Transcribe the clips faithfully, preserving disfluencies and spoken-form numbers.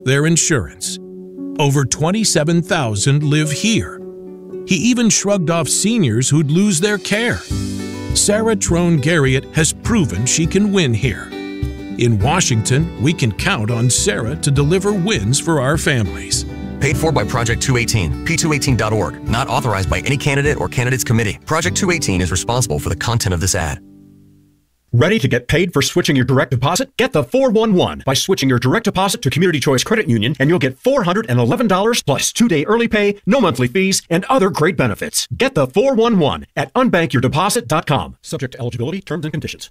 their insurance. Over twenty-seven thousand live here. He even shrugged off seniors who'd lose their care. Sarah Trone Garriott has proven she can win here. In Washington, we can count on Sarah to deliver wins for our families. Paid for by Project two eighteen, P two eighteen dot org. Not authorized by any candidate or candidates committee. Project two eighteen is responsible for the content of this ad. Ready to get paid for switching your direct deposit? Get the four one one by switching your direct deposit to Community Choice Credit Union, and you'll get four hundred eleven dollars plus two-day early pay, no monthly fees, and other great benefits. Get the four one one at unbank your deposit dot com. Subject to eligibility, terms and conditions.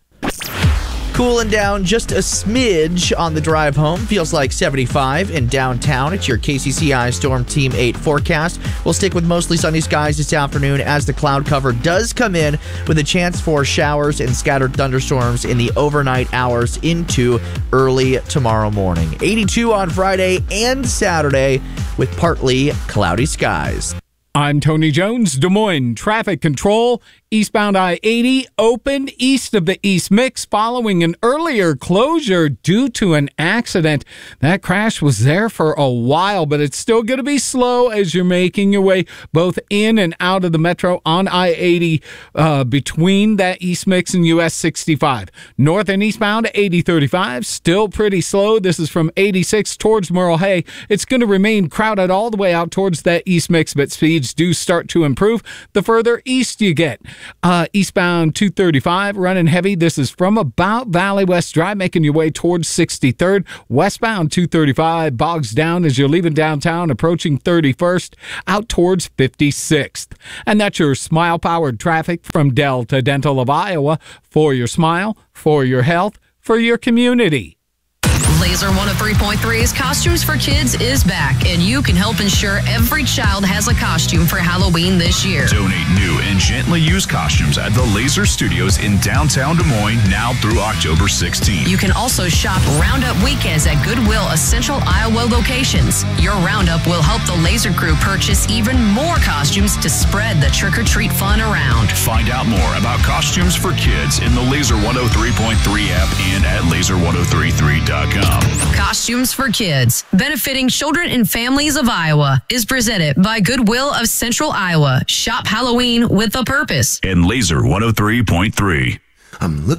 Cooling down just a smidge on the drive home. Feels like seventy-five in downtown. It's your K C C I Storm Team eight forecast. We'll stick with mostly sunny skies this afternoon as the cloud cover does come in with a chance for showers and scattered thunderstorms in the overnight hours into early tomorrow morning. eighty-two on Friday and Saturday with partly cloudy skies. I'm Tony Jones. Des Moines traffic control. Eastbound I eighty open east of the East Mix following an earlier closure due to an accident. That crash was there for a while, but it's still going to be slow as you're making your way both in and out of the metro on I eighty uh, between that East Mix and U S sixty-five. North and eastbound eighty thirty-five, still pretty slow. This is from eighty-six towards Merle Hay. It's going to remain crowded all the way out towards that East Mix, but speeds do start to improve the further east you get. Uh, eastbound two thirty-five, running heavy. This is from about Valley West Drive, making your way towards sixty-third. Westbound two thirty-five bogs down as you're leaving downtown, approaching thirty-first, out towards fifty-sixth. And that's your smile-powered traffic from Delta Dental of Iowa. For your smile, for your health, for your community. Laser one oh three point three's Costumes for Kids is back, and you can help ensure every child has a costume for Halloween this year. Donate new and gently used costumes at the Laser Studios in downtown Des Moines now through October sixteenth. You can also shop Roundup weekends at Goodwill Essential Iowa locations. Your Roundup will help the Laser crew purchase even more costumes to spread the trick-or-treat fun around. Find out more about Costumes for Kids in the Laser one oh three point three app and at laser ten thirty-three dot com. Costumes for Kids, benefiting children and families of Iowa, is presented by Goodwill of Central Iowa. Shop Halloween with a purpose. And Laser one oh three point three. I'm looking